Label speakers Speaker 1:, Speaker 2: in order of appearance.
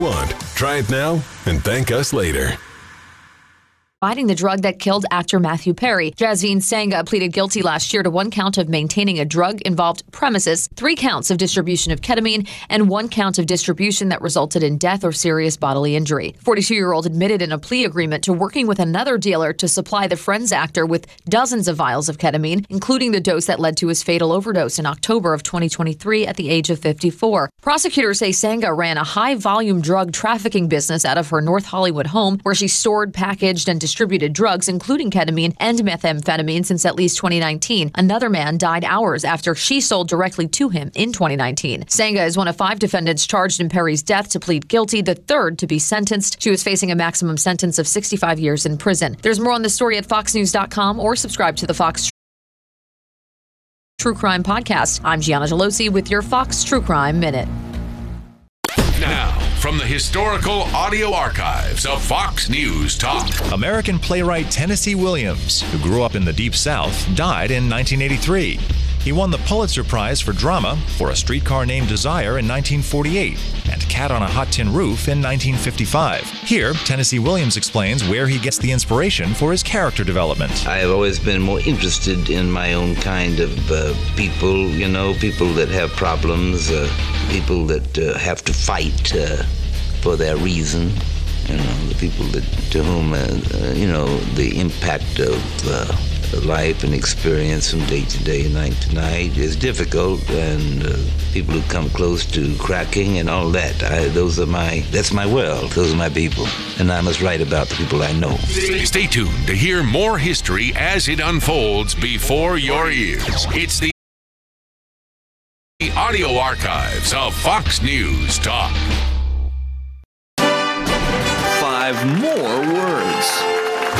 Speaker 1: Try it now and thank us later.
Speaker 2: Providing the drug that killed actor Matthew Perry. Jasveen Sangha pleaded guilty last year to 1 count of maintaining a drug-involved premises, 3 counts of distribution of ketamine, and 1 count of distribution that resulted in death or serious bodily injury. 42-year-old admitted in a plea agreement to working with another dealer to supply the Friends actor with dozens of vials of ketamine, including the dose that led to his fatal overdose in October of 2023 at the age of 54. Prosecutors say Sangha ran a high-volume drug trafficking business out of her North Hollywood home, where she stored, packaged, and distributed drugs, including ketamine and methamphetamine, since at least 2019. Another man died hours after she sold directly to him in 2019. Sangha is one of 5 defendants charged in Perry's death to plead guilty, the third to be sentenced. She was facing a maximum sentence of 65 years in prison. There's more on the story at foxnews.com or subscribe to the Fox True Crime Podcast. I'm Gianna Gelosi with your Fox True Crime Minute.
Speaker 3: Now, from the historical audio archives of Fox News Talk.
Speaker 4: American playwright Tennessee Williams, who grew up in the Deep South, died in 1983. He won the Pulitzer Prize for drama for A Streetcar Named Desire in 1948 and Cat on a Hot Tin Roof in 1955. Here, Tennessee Williams explains where he gets the inspiration for his character development.
Speaker 5: I have always been more interested in my own kind of people, people that have problems, people that have to fight for their reason, the people to whom, the impact of life and experience from day to day, night to night is difficult, and people who come close to cracking and all that, that's my world. Those are my people, and I must write about the people I know.
Speaker 3: Stay tuned to hear more history as it unfolds before your ears. It's the audio archives of Fox News Talk.
Speaker 6: 5 more words.